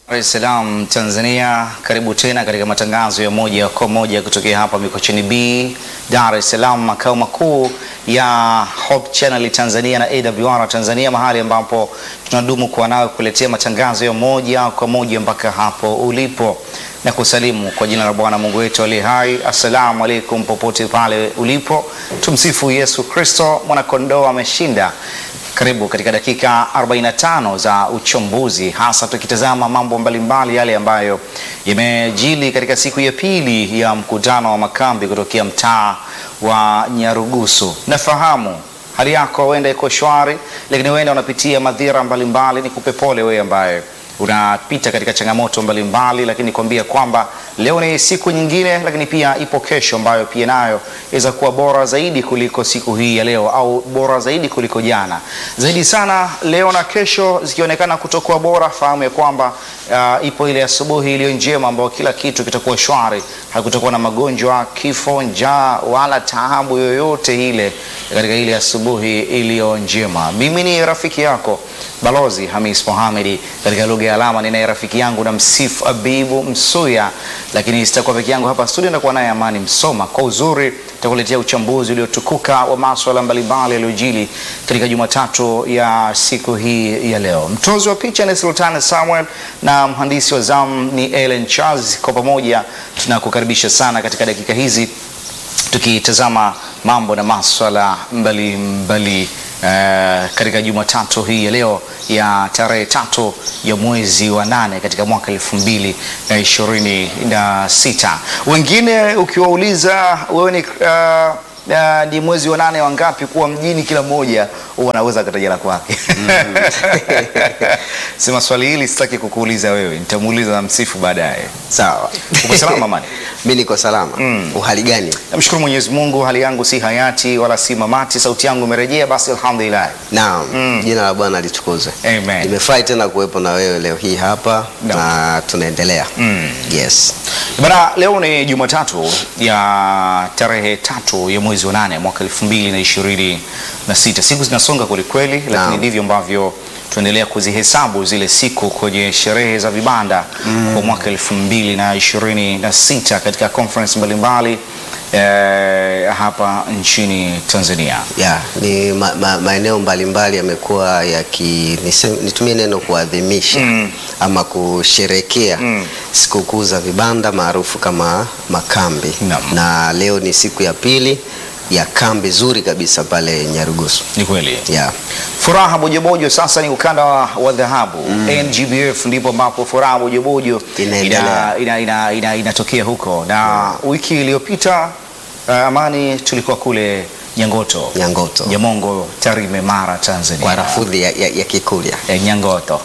Dar es Salaam, Tanzania. Karibu tena katika matangazo ya moja kwa moja kutokea hapa Mikocheni B, Dar es Salaam, makao makuu ya Hope Channel Tanzania na AWR Tanzania, mahali ambapo tunadumu kuwa nawe kuletea matangazo ya moja kwa moja mpaka hapo ulipo. Na kusalimu kwa jina la Bwana Mungu wetu aliye hai. Assalamu alaikum popote pale ulipo. Tumsifu Yesu Kristo, mwana kondoo ameshinda. Karibu katika dakika 45 za uchambuzi, hasa tukitazama mambo mbalimbali yale ambayo yamejili katika siku ya pili ya mkutano wa makambi kutokea mtaa wa Nyarugusu. Nafahamu hali yako huenda iko shwari, lakini huenda unapitia madhira mbalimbali. Nikupe pole wewe ambaye unapita katika changamoto mbalimbali, lakini nikwambia kwamba leo ni siku nyingine, lakini pia ipo kesho ambayo pia nayo inaweza kuwa bora zaidi kuliko siku hii ya leo, au bora zaidi kuliko jana. Zaidi sana leo na kesho zikionekana kutokuwa bora, fahamu ya kwamba ipo ile asubuhi iliyo njema ambayo kila kitu kitakuwa shwari. Hakutakuwa na magonjwa, kifo, njaa wala taabu yoyote ile katika ile asubuhi iliyo njema. Mimi ni rafiki yako Balozi Hamis Mohamed, katika lugha ya alama ninaye rafiki yangu na Msifu Abibu Msuya, lakini sitakuwa peke yangu hapa studio, nitakuwa naye Amani Msoma. Kwa uzuri tutakuletea uchambuzi uliotukuka wa masuala mbalimbali yaliyojili katika Jumatatu ya siku hii ya leo. Mtozi wa picha ni Sultan Samuel na mhandisi wa zamu ni Ellen Charles. Kwa pamoja tunakukaribisha sana katika dakika hizi tukitazama mambo na masuala mbalimbali katika Jumatatu hii ya leo ya tarehe 3 ya mwezi wa 8 katika mwaka 2026. Wengine ukiwauliza wewe ni mwezi wa 8 wangapi kuwa mjini, kila mmoja wanaweza kutaja la kwake. Sema swali hili sitaki kukuuliza wewe, nitamuuliza na Msifu baadaye. Sawa. Uko salama Amani? Mimi niko salama. Uhali gani? Namshukuru Mwenyezi Mungu, hali yangu si hayati wala si mamati, sauti yangu imerejea, basi alhamdulillah. Naam. Jina la Bwana litukuzwe. Amen. Nimefurahi tena kuwepo na wewe leo hii hapa na tunaendelea. Yes. Bana, leo ni Jumatatu ya tarehe 3 ya mwezi wa 8 mwaka 2026. Siku zinasonga kweli kweli, lakini ndivyo ambavyo tuendelea kuzihesabu zile siku kwenye sherehe za vibanda kwa mwaka 2026 katika conference mbalimbali hapa nchini Tanzania. Ni maeneo mbalimbali yamekuwa nitumie neno kuadhimisha ama kusherekea sikukuu za vibanda maarufu kama makambi. Na leo ni siku ya pili ya kambi zuri kabisa pale Nyarugusu. Ni kweli. Furaha Bojobojo sasa ni ukanda wa dhahabu. NGBF ndipo ambapo Furaha Bojobojo inatokea huko. Na wiki iliyopita Amani, tulikuwa kule Nyangoto. Nyamongo, Tarime, Mara, Tanzania. Kwa rafudhi ya Kikurya. Nyangoto.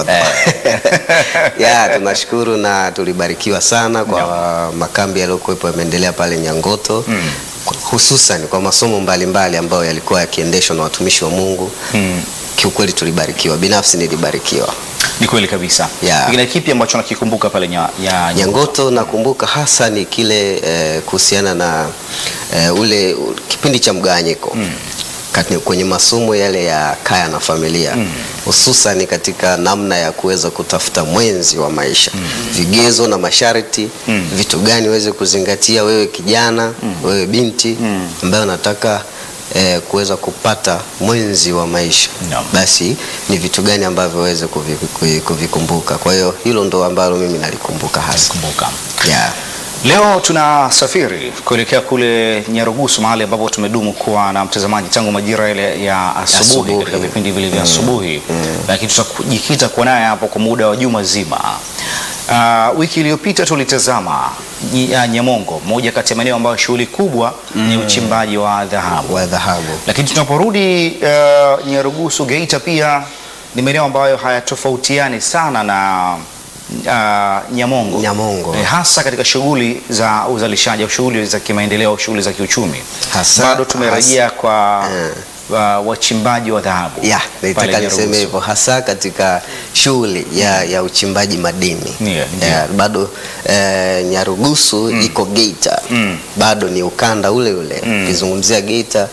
Tunashukuru na tulibarikiwa sana kwa makambi yaliyokuwepo yameendelea pale Nyangoto. Hususan kwa masomo mbalimbali ambayo yalikuwa yakiendeshwa na watumishi wa Mungu. Kiukweli tulibarikiwa, binafsi nilibarikiwa. Ni kweli kabisa. Kile kipi ambacho nakikumbuka pale Nyangoto? Nakumbuka hasa ni kile kuhusiana na ule kipindi cha mgawanyiko kwenye masomo yale ya kaya na familia, hususan katika namna ya kuweza kutafuta mwenzi wa maisha, vigezo na masharti, vitu gani uweze kuzingatia wewe kijana, wewe binti ambaye unataka kuweza kupata mwenzi wa maisha. Basi ni vitu gani ambavyo uweze kuvikumbuka. Kwa hiyo hilo ndo ambalo mimi nalikumbuka hasa. Leo tunasafiri kuelekea kule Nyarugusu, mahali ambapo tumedumu kuwa na mtazamaji tangu majira ile ya asubuhi katika vipindi vile vya asubuhi, lakini tutajikita kwa naye hapo kwa muda wa juma zima. Wiki iliyopita tulitazama Nyamongo, moja kati ya maeneo ambayo shughuli kubwa ni uchimbaji wa dhahabu. Lakini tunaporudi Nyarugusu, Geita pia ni maeneo ambayo hayatofautiani sana na Nyamongo. Hasa katika shughuli za uzalishaji au shughuli za kimaendeleo au shughuli za kiuchumi. Bado tumerejea kwa wachimbaji wa dhahabu. Nataka niseme hivyo, hasa katika shughuli ya uchimbaji madini. Bado Nyarugusu iko Geita. Bado ni ukanda ule ule. Ukizungumzia Geita,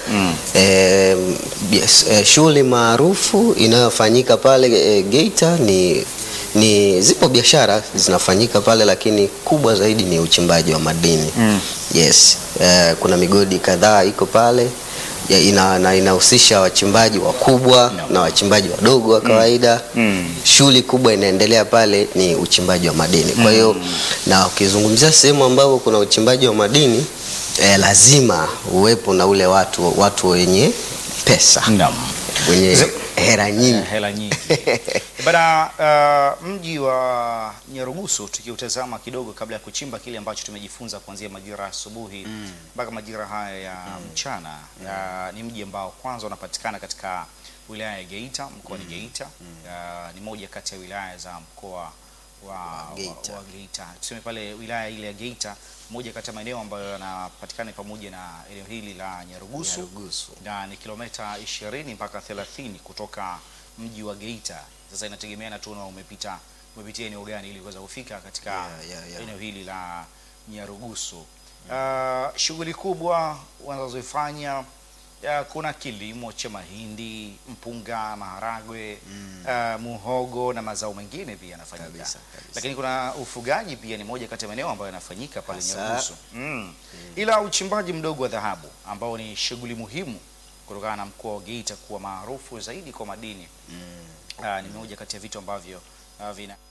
shughuli maarufu inayofanyika pale Geita ni zipo biashara zinafanyika pale, lakini kubwa zaidi ni uchimbaji wa madini. Yes, kuna migodi kadhaa iko pale inahusisha wachimbaji wakubwa na wachimbaji wadogo wa kawaida. Shughuli kubwa inaendelea pale ni uchimbaji wa madini. Kwa hiyo na ukizungumzia sehemu ambapo kuna uchimbaji wa madini, lazima uwepo na ule watu wenye pesa, wenye hela nyingi. Bana, mji wa Nyarugusu tukiutazama kidogo kabla ya kuchimba kile ambacho tumejifunza kuanzia majira asubuhi mpaka majira haya ya mchana, ni mji ambao kwanza unapatikana katika wilaya ya Geita, mkoa ni Geita. Ni moja kati ya wilaya za mkoa wa Geita. Tuseme pale wilaya ile ya Geita, moja kati ya maeneo ambayo yanapatikana pamoja na eneo hili la Nyarugusu. Na ni kilomita 20 mpaka 30 kutoka mji wa Geita. Sasa inategemeana tu na umepitia eneo gani ili kuweza kufika katika eneo hili la Nyarugusu. Shughuli kubwa wanazofanya, kuna kilimo cha mahindi, mpunga, maharagwe, muhogo na mazao mengine pia yanafanyika. Lakini kuna ufugaji pia, ni moja kati ya maeneo ambayo yanafanyika pale Nyarugusu. Ila uchimbaji mdogo wa dhahabu ambao ni shughuli muhimu kutokana na mkoa wa Geita kuwa maarufu zaidi kwa madini, ni moja kati ya vitu ambavyo vina